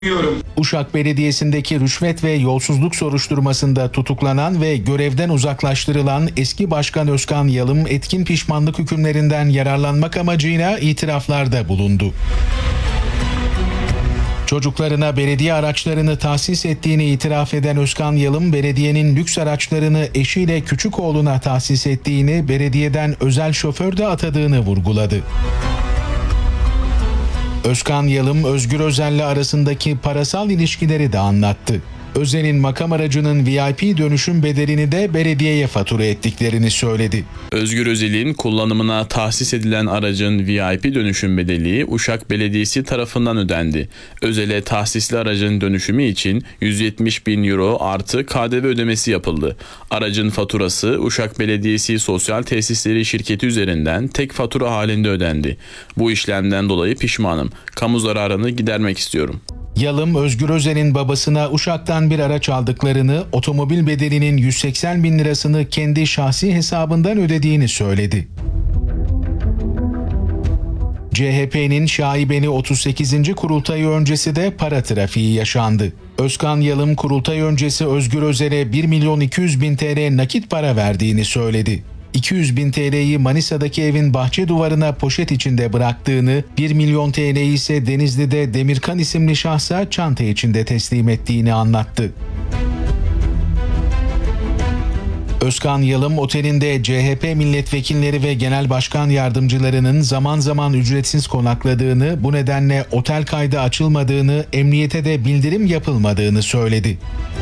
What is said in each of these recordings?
Uşak Belediyesi'ndeki rüşvet ve yolsuzluk soruşturmasında tutuklanan ve görevden uzaklaştırılan eski Başkan Özkan Yalım etkin pişmanlık hükümlerinden yararlanmak amacıyla itiraflarda bulundu. Çocuklarına belediye araçlarını tahsis ettiğini itiraf eden Özkan Yalım, belediyenin lüks araçlarını eşiyle küçük oğluna tahsis ettiğini, belediyeden özel şoför de atadığını vurguladı. Özkan Yalım, Özgür Özel'le arasındaki parasal ilişkileri de anlattı. Özel'in makam aracının VIP dönüşüm bedelini de belediyeye fatura ettiklerini söyledi. Özgür Özel'in kullanımına tahsis edilen aracın VIP dönüşüm bedeli Uşak Belediyesi tarafından ödendi. Özel'e tahsisli aracın dönüşümü için 170.000 euro artı KDV ödemesi yapıldı. Aracın faturası Uşak Belediyesi Sosyal Tesisleri Şirketi üzerinden tek fatura halinde ödendi. Bu işlemden dolayı pişmanım. Kamu zararını gidermek istiyorum. Yalım, Özgür Özel'in babasına Uşak'tan bir araç aldıklarını, otomobil bedelinin 180.000 lirasını kendi şahsi hesabından ödediğini söyledi. CHP'nin şaibeli 38. kurultayı öncesi de para trafiği yaşandı. Özkan Yalım, kurultay öncesi Özgür Özel'e 1.200.000 TL nakit para verdiğini söyledi. 200.000 TL'yi Manisa'daki evin bahçe duvarına poşet içinde bıraktığını, 1 milyon TL'yi ise Denizli'de Demirkan isimli şahsa çanta içinde teslim ettiğini anlattı. Özkan Yalım, otelinde CHP milletvekilleri ve genel başkan yardımcılarının zaman zaman ücretsiz konakladığını, bu nedenle otel kaydı açılmadığını, emniyete de bildirim yapılmadığını söyledi.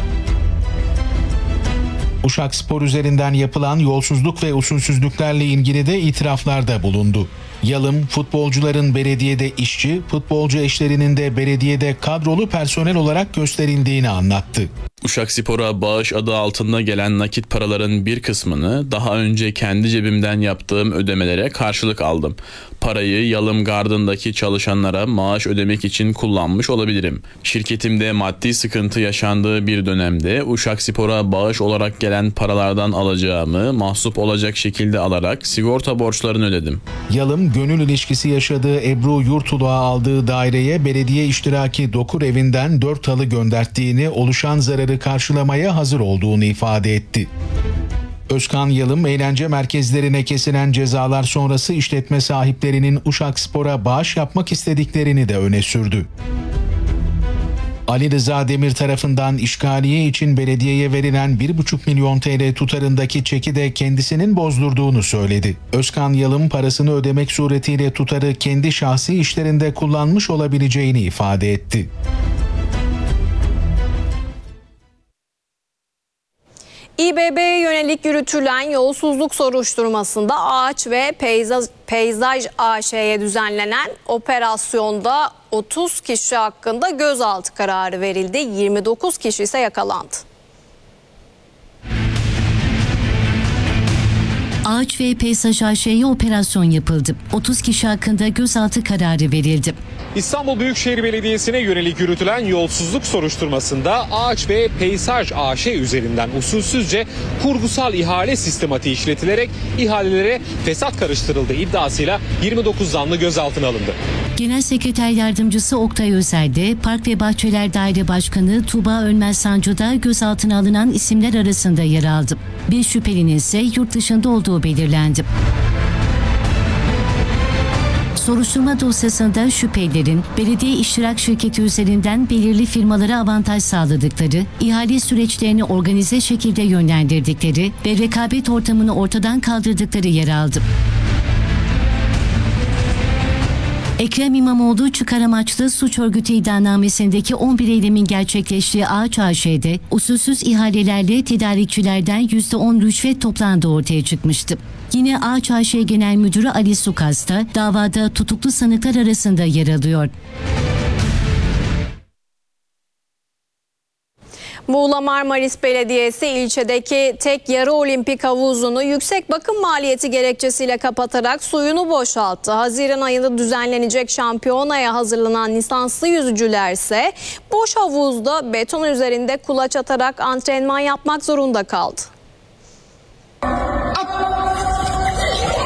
Uşak Spor üzerinden yapılan yolsuzluk ve usulsüzlüklerle ilgili de itiraflarda bulundu. Yalım, futbolcuların belediyede işçi, futbolcu eşlerinin de belediyede kadrolu personel olarak gösterildiğini anlattı. Uşak Spor'a bağış adı altında gelen nakit paraların bir kısmını daha önce kendi cebimden yaptığım ödemelere karşılık aldım. Parayı Yalım Garden'daki çalışanlara maaş ödemek için kullanmış olabilirim. Şirketimde maddi sıkıntı yaşandığı bir dönemde Uşak Spor'a bağış olarak gelen paralardan alacağımı mahsup olacak şekilde alarak sigorta borçlarını ödedim. Yalım, gönül ilişkisi yaşadığı Ebru Yurtuluğa aldığı daireye belediye iştiraki Dokur evinden 4 halı gönderttiğini, oluşan zararı karşılamaya hazır olduğunu ifade etti. Özkan Yalım, eğlence merkezlerine kesilen cezalar sonrası işletme sahiplerinin Uşak Spor'a bağış yapmak istediklerini de öne sürdü. Ali Rıza Demir tarafından işgaliye için belediyeye verilen 1,5 milyon TL tutarındaki çeki de kendisinin bozdurduğunu söyledi. Özkan Yalım, parasını ödemek suretiyle tutarı kendi şahsi işlerinde kullanmış olabileceğini ifade etti. İBB'ye yönelik yürütülen yolsuzluk soruşturmasında Ağaç ve Peyzaj AŞ'ye düzenlenen operasyonda 30 kişi hakkında gözaltı kararı verildi. 29 kişi ise yakalandı. Ağaç ve Peyzaj AŞ'ye operasyon yapıldı. 30 kişi hakkında gözaltı kararı verildi. İstanbul Büyükşehir Belediyesi'ne yönelik yürütülen yolsuzluk soruşturmasında Ağaç ve Peyzaj AŞ üzerinden usulsüzce kurgusal ihale sistematiği işletilerek ihalelere fesat karıştırıldığı iddiasıyla 29 zanlı gözaltına alındı. Genel Sekreter Yardımcısı Oktay Özel de Park ve Bahçeler Daire Başkanı Tuğba Ölmez Sancı da gözaltına alınan isimler arasında yer aldı. Bir şüphelinin ise yurt dışında olduğu belirlendi. Soruşturma dosyasında şüphelilerin belediye iştirak şirketi üzerinden belirli firmalara avantaj sağladıkları, ihale süreçlerini organize şekilde yönlendirdikleri ve rekabet ortamını ortadan kaldırdıkları yer aldı. Ekrem İmamoğlu çıkar amaçlı suç örgütü iddianamesindeki 11 eylemin gerçekleştiği Ağaç AŞ'de usulsüz ihalelerle tedarikçilerden %10 rüşvet toplandığı ortaya çıkmıştı. Yine Ağaç AŞ Genel Müdürü Ali Sukas da davada tutuklu sanıklar arasında yer alıyor. Muğla Marmaris Belediyesi ilçedeki tek yarı olimpik havuzunu yüksek bakım maliyeti gerekçesiyle kapatarak suyunu boşalttı. Haziran ayında düzenlenecek şampiyonaya hazırlanan lisanslı yüzücüler ise boş havuzda beton üzerinde kulaç atarak antrenman yapmak zorunda kaldı.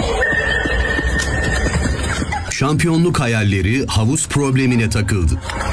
Şampiyonluk hayalleri havuz problemine takıldı.